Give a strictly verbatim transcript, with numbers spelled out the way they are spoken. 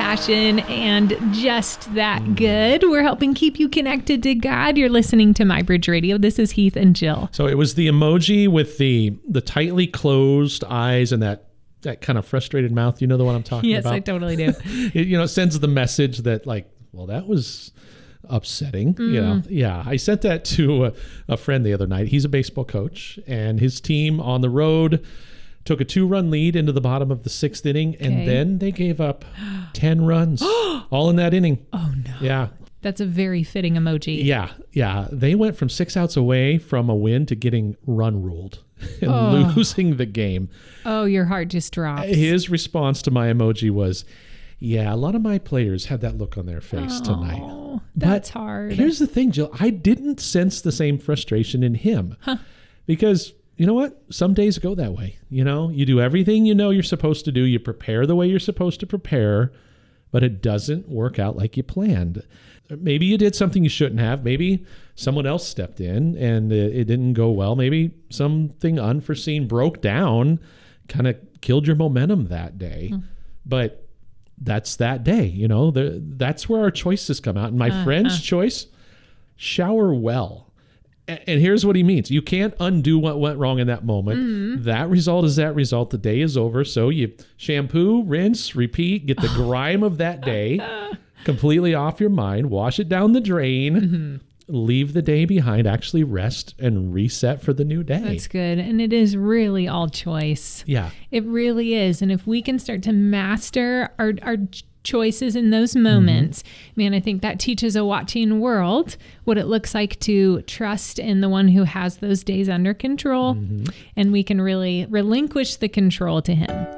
compassion and just that good. We're helping keep you connected to God. You're listening to MyBridge Radio. This is Heath and Jill. So it was the emoji with the the tightly closed eyes and that that kind of frustrated mouth. You know the one I'm talking yes, about? Yes, I totally do. It, you know, sends the message that like, well, that was upsetting. Mm. You know, yeah. I sent that to a, a friend the other night. He's a baseball coach, and his team on the road took a two-run lead into the bottom of the sixth inning, okay. and then they gave up ten runs, all in that inning. Oh, no. Yeah. That's a very fitting emoji. Yeah, yeah. They went from six outs away from a win to getting run ruled and oh. losing the game. Oh, your heart just drops. His response to my emoji was, yeah, a lot of my players had that look on their face oh, tonight. That's but hard. Here's the thing, Jill. I didn't sense the same frustration in him. Huh. Because you know what? Some days go that way. You know, you do everything you know you're supposed to do. You prepare the way you're supposed to prepare, but it doesn't work out like you planned. Maybe you did something you shouldn't have. Maybe someone else stepped in and it, it didn't go well. Maybe something unforeseen broke down, kind of killed your momentum that day. Hmm. But that's that day, you know, the, that's where our choices come out. And my uh, friend's uh. choice, shower well. And here's what he means. You can't undo what went wrong in that moment. Mm-hmm. That result is that result. The day is over. So you shampoo, rinse, repeat, get the grime of that day completely off your mind, wash it down the drain, mm-hmm. leave the day behind, actually rest and reset for the new day. That's good. And it is really all choice. Yeah. It really is. And if we can start to master our, our choices in those moments, mm-hmm. man, I think that teaches a watching world what it looks like to trust in the one who has those days under control, mm-hmm. and we can really relinquish the control to him.